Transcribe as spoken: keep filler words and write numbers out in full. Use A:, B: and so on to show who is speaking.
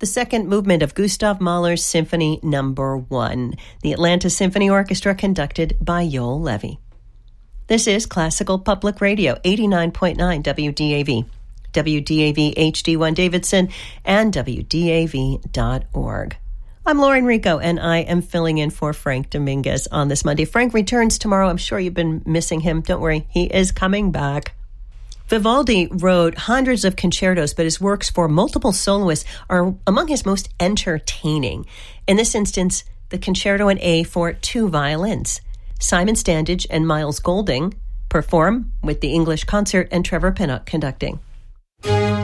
A: the second movement of Gustav Mahler's Symphony Number One, the Atlanta Symphony Orchestra conducted by Yoel Levy. This is Classical Public Radio, eighty-nine point nine W D A V, W D A V H D one Davidson, and W D A V dot org. I'm Lauren Rico, and I am filling in for Frank Dominguez on this Monday. Frank returns tomorrow. I'm sure you've been missing him. Don't worry, he is coming back. Vivaldi wrote hundreds of concertos, but his works for multiple soloists are among his most entertaining. In this instance, the Concerto in A for two violins. Simon Standage and Miles Golding perform with the English Concert and Trevor Pinnock conducting.